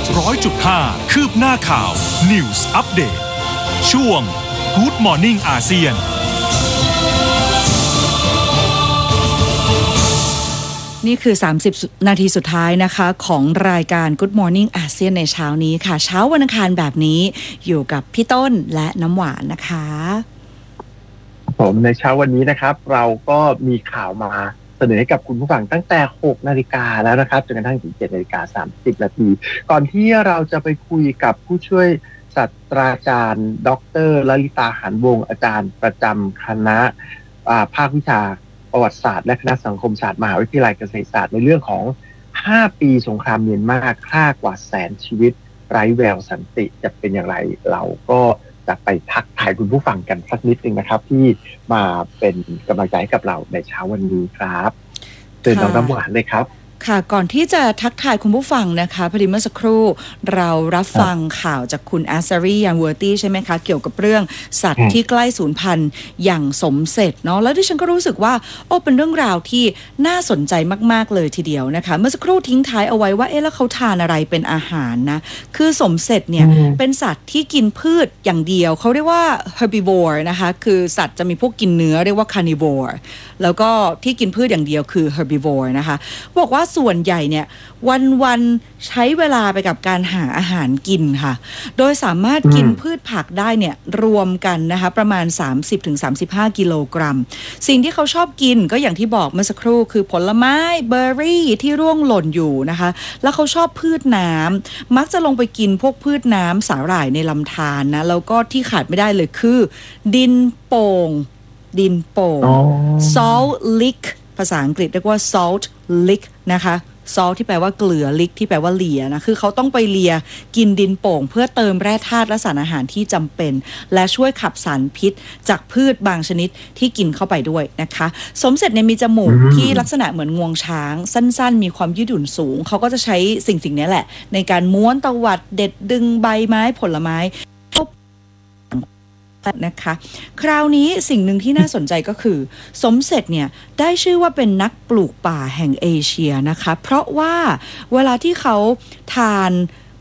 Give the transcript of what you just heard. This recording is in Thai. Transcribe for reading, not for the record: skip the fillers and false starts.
100.5 คืบหน้าข่าว News Update ช่วง Good Morning อาเซียนนี่คือ30นาทีสุดท้ายนะคะของรายการ Good Morning อาเซียนในเช้านี้ค่ะเช้าวันอังคารแบบนี้อยู่กับพี่ต้นและน้ำหวานนะคะผมในเช้าวันนี้นะครับเราก็มีข่าวมาเสนอให้กับคุณผู้ฟังตั้งแต่ 6 นาฬิกาแล้วนะครับจนกระทั่งถึง 7 นาฬิกา 30 นาทีก่อนที่เราจะไปคุยกับผู้ช่วยศาสตราจารย์ดร.ลลิตาหานวงศ์อาจารย์ประจำคณะภาควิชาประวัติศาสตร์และคณะสังคมศาสตร์มหาวิทยาลัยเกษตรศาสตร์ในเรื่องของ5 ปีสงครามเมียนมาฆ่ากว่าแสนชีวิตไร้แววสันติจะเป็นอย่างไรเราก็จะไปทักทายคุณผู้ฟังกันสักนิดนึงนะครับที่มาเป็นกำลังใจให้กับเราในเช้าวันนี้ครับเชิญน้ำหวานเลยครับค่ะก่อนที่จะทักทายคุณผู้ฟังนะคะพอดีเมื่อสักครู่เรารับฟังข่าวจากคุณอาซารียันเวอร์ตี้ใช่ไหมคะเกี่ยวกับเรื่องสัตว์ที่ใกล้สูญพันธุ์อย่างสมเสร็จเนาะแล้วดิฉันก็รู้สึกว่าเป็นเรื่องราวที่น่าสนใจมากๆเลยทีเดียวนะคะเมื่อสักครู่ทิ้งท้ายเอาไว้ว่าแล้วเขาทานอะไรเป็นอาหารนะคือสมเสร็จเนี่ยเป็นสัตว์ที่กินพืชอย่างเดียวเขาเรียกว่า herbivore นะคะคือสัตว์จะมีพวกกินเนื้อเรียกว่า carnivore แล้วก็ที่กินพืชอย่างเดียวคือ herbivore นะคะบอกว่าส่วนใหญ่เนี่ยวันๆใช้เวลาไปกับการหาอาหารกินค่ะโดยสามารถกินพืชผักได้เนี่ยรวมกันนะคะประมาณ 30-35 กิโลกรัมสิ่งที่เขาชอบกินก็อย่างที่บอกเมื่อสักครู่คือผลไม้เบอร์รี่ที่ร่วงหล่นอยู่นะคะแล้วเขาชอบพืชน้ำมักจะลงไปกินพวกพืชน้ำสาหร่ายในลำธารนะแล้วก็ที่ขาดไม่ได้เลยคือดินโป่งsalt lick ภาษาอังกฤษเรียกว่า salt lick นะคะ salt ที่แปลว่าเกลือ lick ที่แปลว่าเลียนะคือเขาต้องไปเลียกินดินโป่งเพื่อเติมแร่ธาตุและสารอาหารที่จำเป็นและช่วยขับสารพิษจากพืชบางชนิดที่กินเข้าไปด้วยนะคะสมเสร็จเนี่ยมีจมูกที่ลักษณะเหมือนงวงช้างสั้นๆมีความยืดหยุ่นสูงเขาก็จะใช้สิ่งนี้แหละในการม้วนตวัดเด็ดดึงใบไม้ผลไม้นะคะคราวนี้สิ่งหนึ่งที่น่าสนใจก็คือสมเสร็จเนี่ยได้ชื่อว่าเป็นนักปลูกป่าแห่งเอเชียนะคะเพราะว่าเวลาที่เขาทาน